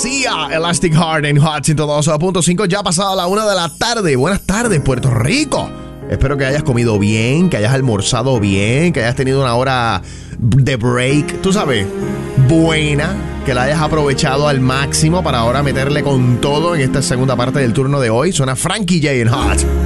Sia, Elastic Heart en Hot 102.5, ya pasada la 1 de la tarde. Buenas tardes, Puerto Rico. Espero que hayas comido bien, que hayas almorzado bien, que hayas tenido una hora de break, tú sabes, buena, que la hayas aprovechado al máximo para ahora meterle con todo en esta segunda parte del turno de hoy. Suena Frankie J en Hot.